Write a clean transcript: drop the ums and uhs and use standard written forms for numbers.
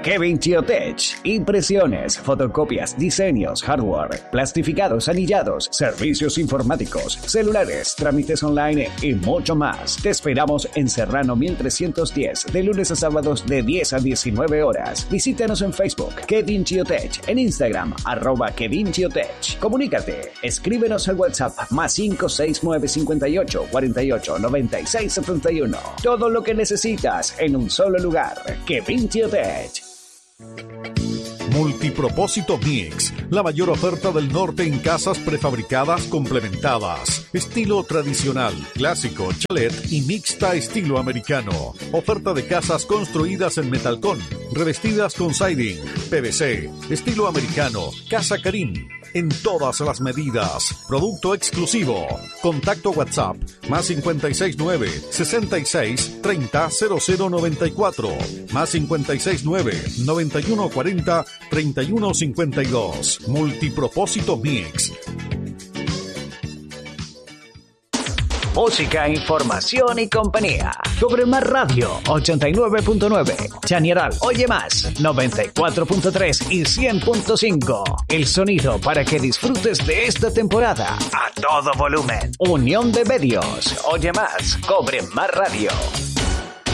Kevin Chiotech. Impresiones, fotocopias, diseños, hardware, plastificados, anillados, servicios informáticos, celulares, trámites online y mucho más. Te esperamos en Serrano 1310, de lunes a sábados de 10 a 19 horas. Visítanos en Facebook, Kevin Chiotech, en Instagram, @Kevin Chiotech. Comunícate, escríbenos al WhatsApp +569 58 48 96 71. Todo lo que necesitas en un solo lugar. Kevin Chiotech. Multipropósito Mix, la mayor oferta del norte en casas prefabricadas complementadas, estilo tradicional, clásico, chalet y mixta estilo americano. Oferta de casas construidas en metalcón, revestidas con siding, PVC, estilo americano, Casa Karim, en todas las medidas. Producto exclusivo. Contacto WhatsApp +569 66 30 0094 +569 9140 3152. Multipropósito Mix. Música, información y compañía. Cobre Más Radio 89.9. Chañaral Oye Más 94.3 y 100.5. El sonido para que disfrutes de esta temporada a todo volumen. Unión de medios. Oye Más. Cobre Más Radio.